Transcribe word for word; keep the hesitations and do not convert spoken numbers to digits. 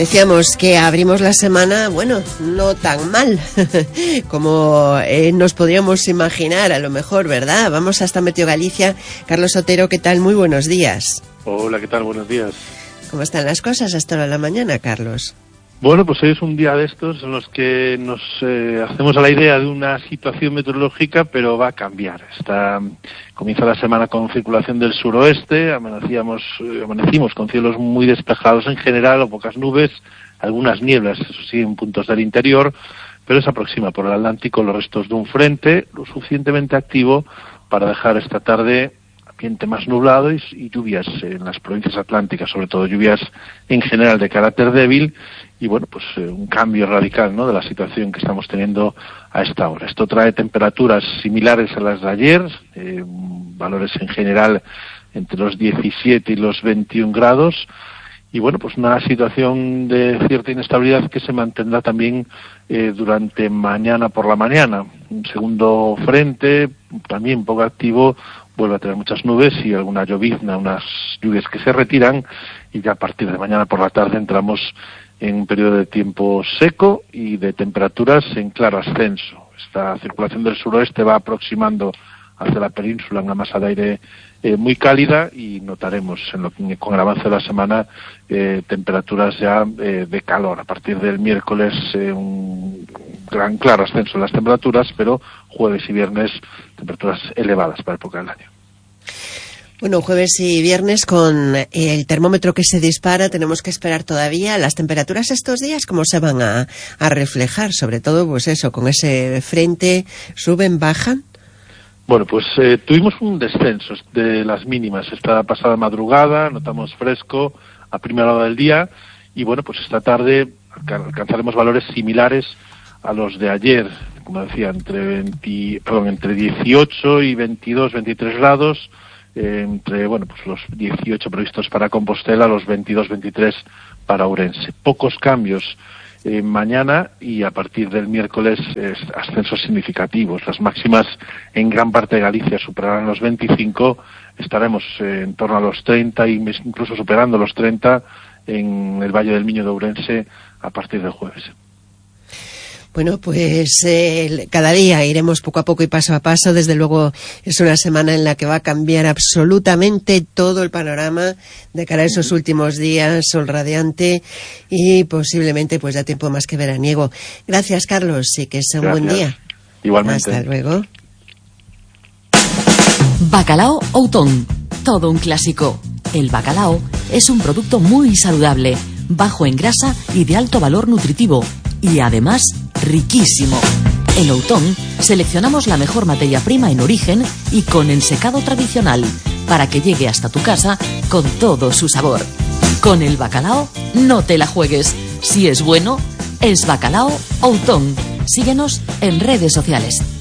Decíamos que abrimos la semana, bueno, no tan mal como eh, nos podríamos imaginar, a lo mejor, ¿verdad? Vamos hasta Meteo Galicia. Carlos Otero, ¿qué tal? Muy buenos días. Hola, ¿qué tal? Buenos días. ¿Cómo están las cosas hasta ahora de la mañana, Carlos? Bueno, pues hoy es un día de estos en los que nos eh, hacemos a la idea de una situación meteorológica, pero va a cambiar. Está, comienza la semana con circulación del suroeste, amanecíamos, eh, amanecimos con cielos muy despejados en general, o pocas nubes, algunas nieblas, eso sí, en puntos del interior, pero se aproxima por el Atlántico los restos de un frente lo suficientemente activo para dejar esta tarde ambiente más nublado y, y lluvias en las provincias atlánticas, sobre todo lluvias en general de carácter débil, y bueno, pues eh, un cambio radical, ¿no?, de la situación que estamos teniendo a esta hora. Esto trae temperaturas similares a las de ayer, eh, valores en general entre los diecisiete y los veintiún grados, y bueno, pues una situación de cierta inestabilidad que se mantendrá también eh, durante mañana por la mañana. Un segundo frente, también poco activo, vuelve a tener muchas nubes y alguna llovizna, unas lluvias que se retiran, y ya a partir de mañana por la tarde entramos en un periodo de tiempo seco y de temperaturas en claro ascenso. Esta circulación del suroeste va aproximando hacia la península una masa de aire eh, muy cálida, y notaremos en lo, con el avance de la semana eh, temperaturas ya eh, de calor. A partir del miércoles eh, un gran claro ascenso en las temperaturas, pero jueves y viernes temperaturas elevadas para la época del año. Bueno, jueves y viernes con el termómetro que se dispara, tenemos que esperar todavía. Las temperaturas estos días, ¿cómo se van a, a reflejar? Sobre todo, pues eso, con ese frente, ¿suben, bajan? Bueno, pues eh, tuvimos un descenso de las mínimas esta pasada madrugada, notamos fresco a primera hora del día, y bueno, pues esta tarde alcanzaremos valores similares a los de ayer, como decía, entre veinte, perdón, entre dieciocho y veintidós, veintitrés grados, eh, entre, bueno, pues los dieciocho previstos para Compostela, los veintidós, veintitrés para Ourense. Pocos cambios eh, mañana, y a partir del miércoles eh, ascensos significativos. Las máximas en gran parte de Galicia superarán los veinticinco, estaremos eh, en torno a los treinta, y incluso superando los treinta en el Valle del Miño de Ourense a partir del jueves. Bueno, pues eh, cada día iremos poco a poco y paso a paso. Desde luego es una semana en la que va a cambiar absolutamente todo el panorama de cara a esos últimos días, sol radiante y posiblemente pues ya tiempo más que veraniego. Gracias, Carlos, y que sea un Gracias. Buen día. Igualmente. Hasta luego. Bacalao Outón, todo un clásico. El bacalao es un producto muy saludable, bajo en grasa y de alto valor nutritivo, y además riquísimo. En Outón seleccionamos la mejor materia prima en origen y con ensecado tradicional, para que llegue hasta tu casa con todo su sabor. Con el bacalao no te la juegues. Si es bueno, es Bacalao Outón. Síguenos en redes sociales.